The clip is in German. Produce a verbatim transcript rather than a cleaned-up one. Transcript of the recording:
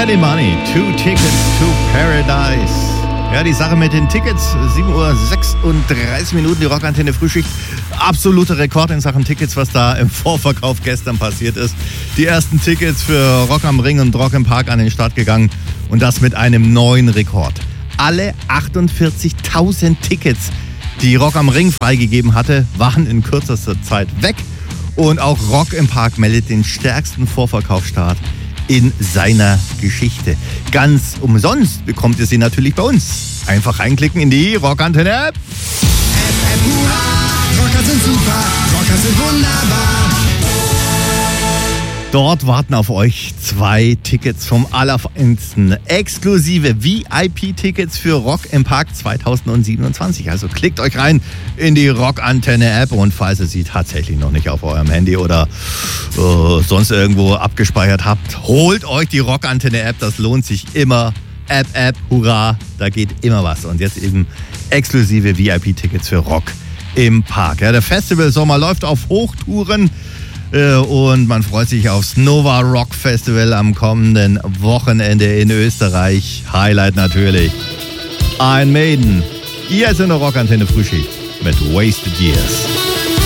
Eddie Money, Two Tickets to Paradise. Ja, die Sache mit den Tickets, sieben Uhr sechsunddreißig Minuten, die Rockantenne Frühschicht. Absoluter Rekord in Sachen Tickets, was da im Vorverkauf gestern passiert ist. Die ersten Tickets für Rock am Ring und Rock im Park an den Start gegangen und das mit einem neuen Rekord. Alle achtundvierzigtausend Tickets, die Rock am Ring freigegeben hatte, waren in kürzester Zeit weg. Und auch Rock im Park meldet den stärksten Vorverkaufsstart in seiner Geschichte. Ganz umsonst bekommt ihr sie natürlich bei uns. Einfach reinklicken in die Rockantenne-App. App, App, hurra! Rocker sind super, Rocker sind wunderbar. Dort warten auf euch zwei Tickets vom Allerfeinsten. Exklusive V I P-Tickets für Rock im Park zweitausendsiebenundzwanzig. Also klickt euch rein in die Rockantenne-App und falls ihr sie tatsächlich noch nicht auf eurem Handy oder äh, sonst irgendwo abgespeichert habt, holt euch die Rockantenne-App. Das lohnt sich immer. App, App, hurra, da geht immer was. Und jetzt eben exklusive V I P-Tickets für Rock im Park. Ja, der Festival-Sommer läuft auf Hochtouren. Und man freut sich aufs Nova Rock Festival am kommenden Wochenende in Österreich. Highlight natürlich Iron Maiden. Ihr seid in der Rockantenne Frühschicht mit Wasted Years.